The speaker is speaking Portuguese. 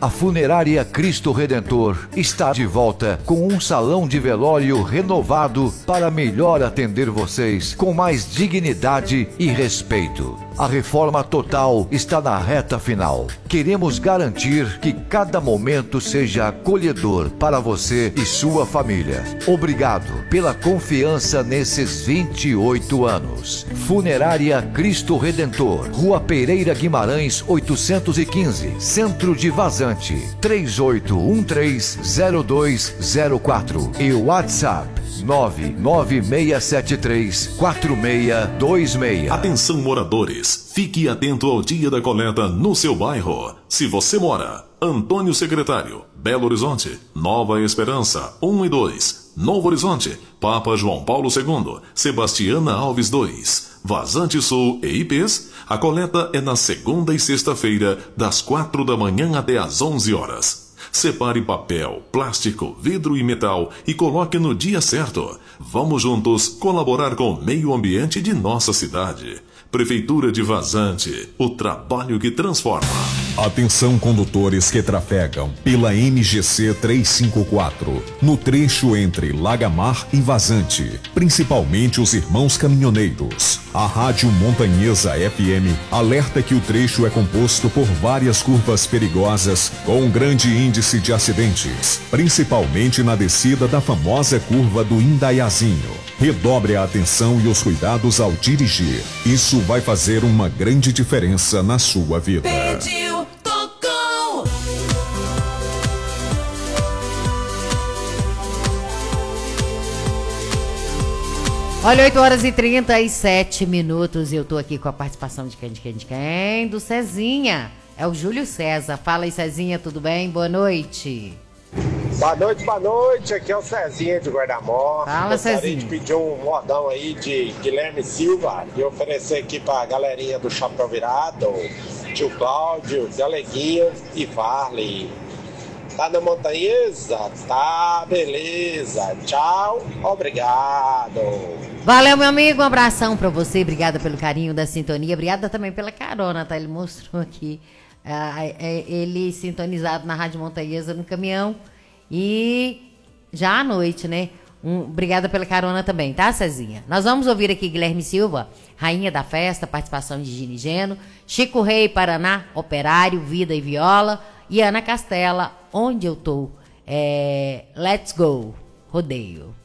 A Funerária Cristo Redentor está de volta com um salão de velório renovado para melhor atender vocês com mais dignidade e respeito. A reforma total está na reta final. Queremos garantir que cada momento seja acolhedor para você e sua família. Obrigado pela confiança nesses 28 anos. Funerária Cristo Redentor, Rua Pereira Guimarães, 815, Centro de Vazante, 38130204 e WhatsApp 996734626. Atenção, moradores, fique atento ao dia da coleta no seu bairro. Se você mora Antônio Secretário, Belo Horizonte, Nova Esperança 1 e 2, Novo Horizonte, Papa João Paulo II, Sebastiana Alves 2, Vazante Sul e IPs, a coleta é na segunda e sexta-feira, das 4 da manhã até às 11 horas. Separe papel, plástico, vidro e metal e coloque no dia certo. Vamos juntos colaborar com o meio ambiente de nossa cidade. Prefeitura de Vazante, o trabalho que transforma. Atenção, condutores que trafegam pela MGC 354, no trecho entre Lagamar e Vazante, principalmente os irmãos caminhoneiros. A Rádio Montanhesa FM alerta que o trecho é composto por várias curvas perigosas com um grande índice de acidentes, principalmente na descida da famosa curva do Indaiazinho. Redobre a atenção e os cuidados ao dirigir. Isso vai fazer uma grande diferença na sua vida. Pediu, tocou. Olha, 8h37. Eu tô aqui com a participação de quem? Do Cezinha. É o Júlio César. Fala aí, Cezinha, tudo bem? Boa noite. Boa noite. Aqui é o Cezinha de Guardamor. Fala, Cezinha. Gostaria de pedir um modão aí de Guilherme Silva e oferecer aqui pra galerinha do Chapéu Virado, tio Cláudio, Galeguinha e Farley. Tá na Montanhesa? Tá, beleza. Tchau, obrigado. Valeu, meu amigo, um abração pra você. Obrigada pelo carinho da sintonia. Obrigada também pela carona, tá? Ele mostrou aqui ele sintonizado na Rádio Montanhesa no caminhão e já à noite, né? Obrigada pela carona também, tá, Cezinha? Nós vamos ouvir aqui Guilherme Silva, Rainha da Festa, participação de Gini Geno, Chico Rei, Paraná, Operário, Vida e Viola, e Ana Castela, Onde Eu Tô, Let's Go, Rodeio.